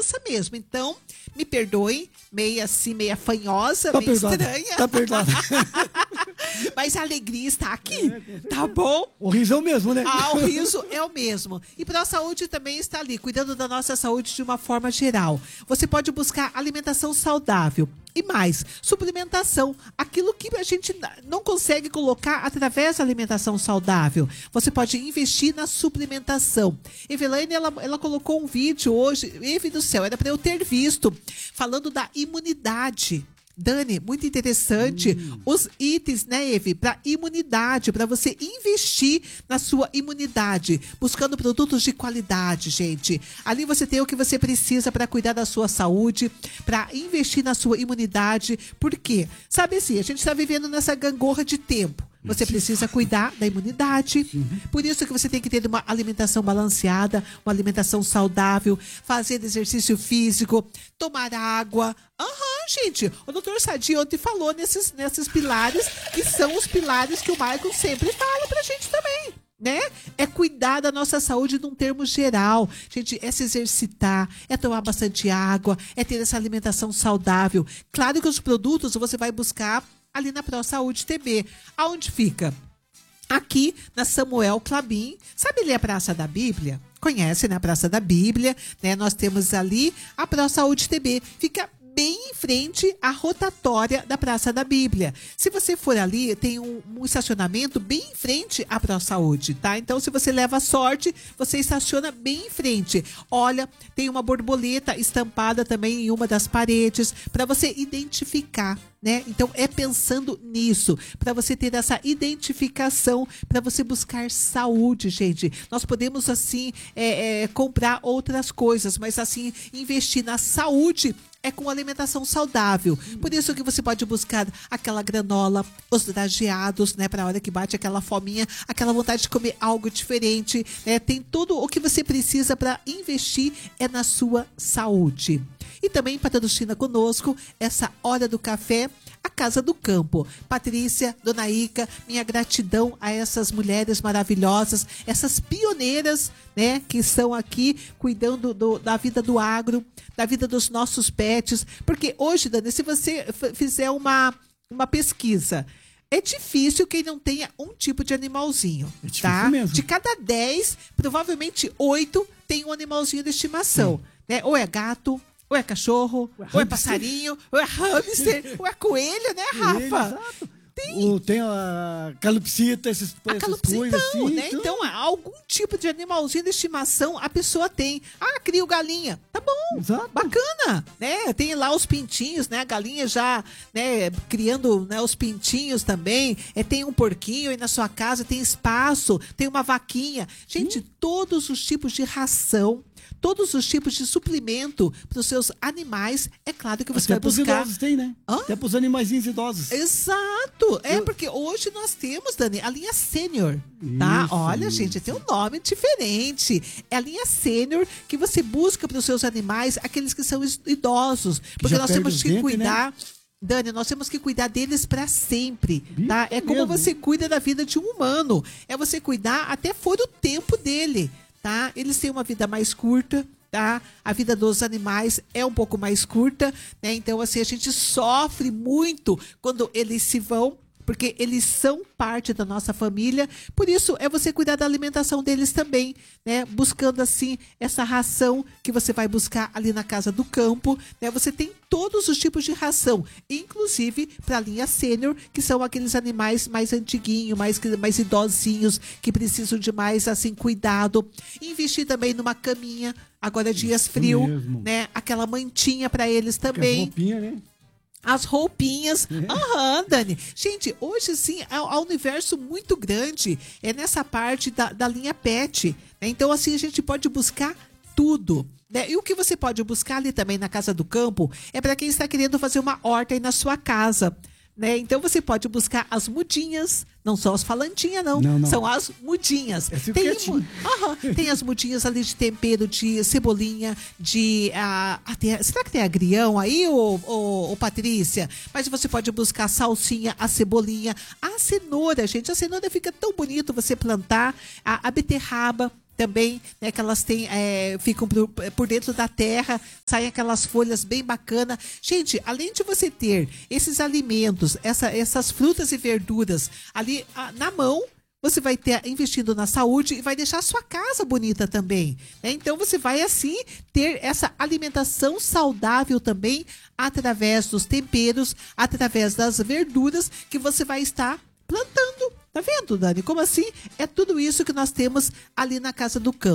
criança mesmo. Então, me perdoem, meia assim, meia fanhosa, Tá meio perdoado, estranha. tá perdoado. Mas a alegria está aqui, tá bom? O riso é o mesmo, né? O riso é o mesmo. E Pro Saúde também está ali, cuidando da nossa saúde de uma forma geral. Você pode buscar alimentação saudável. E mais, suplementação. Aquilo que a gente não consegue colocar através da alimentação saudável. Você pode investir na suplementação. Evelaine, ela colocou um vídeo hoje, Eve do céu, era para eu ter visto, falando da imunidade. Dani, muito interessante os itens, né, Eve? Para imunidade, para você investir na sua imunidade, buscando produtos de qualidade, gente. Ali você tem o que você precisa para cuidar da sua saúde, para investir na sua imunidade. Por quê? Sabe assim, a gente está vivendo nessa gangorra de tempo. Você precisa cuidar da imunidade. Por isso que você tem que ter uma alimentação balanceada, uma alimentação saudável, fazer exercício físico, tomar água. Gente, o doutor Sadi ontem falou nesses pilares, que são os pilares que o Michael sempre fala pra gente também, né? É cuidar da nossa saúde num termo geral. Gente, é se exercitar, é tomar bastante água, é ter essa alimentação saudável. Claro que os produtos você vai buscar ali na Pro Saúde TB. Aonde fica? Aqui na Samuel Clabin. Sabe ali a Praça da Bíblia? Conhece, né? A Praça da Bíblia, né? Nós temos ali a Pro Saúde TB. Fica bem em frente à rotatória da Praça da Bíblia. Se você for ali, tem um estacionamento bem em frente à Pro Saúde, tá? Então, se você leva sorte, você estaciona bem em frente. Olha, tem uma borboleta estampada também em uma das paredes para você identificar, né? Então, é pensando nisso, para você ter essa identificação, para você buscar saúde, gente. Nós podemos, assim, comprar outras coisas, mas, assim, investir na saúde é com alimentação saudável. Por isso que você pode buscar aquela granola, os drageados, né? Para a hora que bate aquela fominha, aquela vontade de comer algo diferente, né? Tem tudo o que você precisa para investir é na sua saúde. E também patrocina conosco essa Hora do Café, a Casa do Campo. Patrícia, Dona Ica, minha gratidão a essas mulheres maravilhosas, essas pioneiras, né, que estão aqui cuidando da vida do agro, da vida dos nossos pets. Porque hoje, Dani, se você fizer uma pesquisa, é difícil quem não tenha um tipo de animalzinho, tá? Mesmo. De cada 10, provavelmente 8 tem um animalzinho de estimação, né? Ou é gato, ou é cachorro, ou é passarinho, ou é hamster, ou é coelho, né, Rafa? Tem a calopsita, essas coisas assim. Né? Então, algum tipo de animalzinho de estimação a pessoa tem. Crio galinha. Tá bom, exato, bacana, né? Tem lá os pintinhos, né? A galinha já, né, criando, né, os pintinhos também. Tem um porquinho aí na sua casa, tem espaço, tem uma vaquinha. Gente, todos os tipos de ração, todos os tipos de suplemento para os seus animais, é claro que você vai buscar. Até para os idosos tem, né? Até para os animaizinhos idosos. Exato. Porque hoje nós temos, Dani, a linha Sênior, tá? Olha, gente, tem um nome diferente. É a linha Sênior que você busca para os seus animais, aqueles que são idosos. Porque nós temos que cuidar... Né? Dani, nós temos que cuidar deles para sempre, tá? É como você cuida da vida de um humano. É você cuidar até for o tempo dele, tá? Eles têm uma vida mais curta, tá? A vida dos animais é um pouco mais curta, né? Então, assim, a gente sofre muito quando eles se vão, porque eles são parte da nossa família. Por isso, é você cuidar da alimentação deles também, né? Buscando, assim, essa ração que você vai buscar ali na Casa do Campo, né? Você tem todos os tipos de ração, inclusive para a linha Sênior, que são aqueles animais mais antiguinhos, mais idosinhos, que precisam de mais, assim, cuidado. Investir também numa caminha, agora dias frio, né? Aquela mantinha para eles também. Roupinha, né? As roupinhas. Dani. Gente, hoje sim, há um universo muito grande. É nessa parte da linha pet, né? Então, assim, a gente pode buscar tudo, né? E o que você pode buscar ali também na Casa do Campo é para quem está querendo fazer uma horta aí na sua casa, né? Então você pode buscar as mudinhas, não são as falantinhas, não. São as mudinhas. Tem as mudinhas ali de tempero, de cebolinha, será que tem agrião aí, ô Patrícia? Mas você pode buscar a salsinha, a cebolinha, a cenoura, gente. A cenoura fica tão bonito você plantar, a beterraba, também, né, que elas têm, ficam por dentro da terra, saem aquelas folhas bem bacanas. Gente, além de você ter esses alimentos, essas frutas e verduras ali na mão, você vai ter investindo na saúde e vai deixar a sua casa bonita também, né? Então você vai assim ter essa alimentação saudável também através dos temperos, através das verduras que você vai estar plantando. Tá vendo, Dani? Como assim? É tudo isso que nós temos ali na Casa do Campo.